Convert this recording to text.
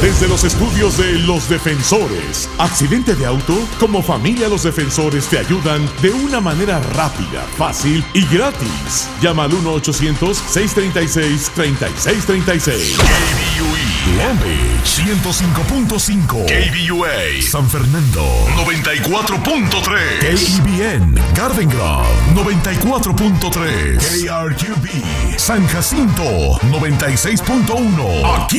Desde los estudios de Los Defensores. ¿Accidente de auto? Como familia Los Defensores te ayudan de una manera rápida, fácil y gratis. Llama al 1-800-636-3636. KBUE Long Beach 105.5. KBUA San Fernando 94.3. KEBN Garden Grove 94.3. KRQB San Jacinto 96.1. Aquí